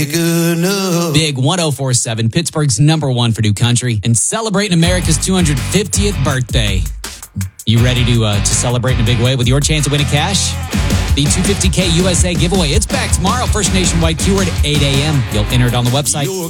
Big 104.7, Pittsburgh's #1 for new country, and celebrating America's 250th birthday. You ready to celebrate in a big way with your chance of winning cash? The $250K USA giveaway. It's back tomorrow. First nationwide keyword, 8 a.m. You'll enter it on the website.